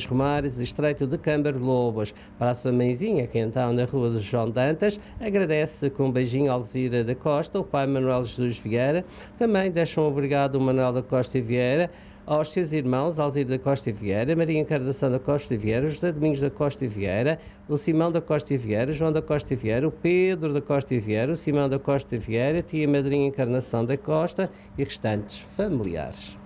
Romares, Estreito de Câmara Lobos. Para a sua mãezinha, que então na rua de João Dantas, agradece com um beijinho a Alzira da Costa, o pai Manuel Jesus Vieira. Também deixam obrigado o Manuel da Costa e Vieira, aos seus irmãos Alzira da Costa e Vieira, Maria Encarnação da Costa e Vieira, José Domingos da Costa e Vieira, o Simão da Costa e Vieira, João da Costa e Vieira, o Pedro da Costa e Vieira, o Simão da Costa e Vieira, tia Madrinha Encarnação da Costa e restantes familiares.